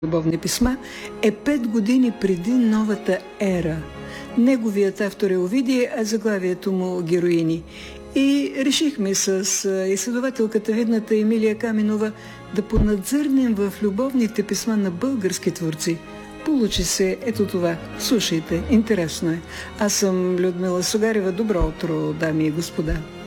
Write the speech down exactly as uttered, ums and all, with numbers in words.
любовни писма е пет години преди новата ера. Неговият автор е Овидий, а заглавието му героини. И решихме с изследователката видната Емилия Каменова да понадзърнем в любовните писма на български творци. Получи се ето това. Слушайте, интересно е. Аз съм Людмила Сугарева. Добро утро, дами и господа.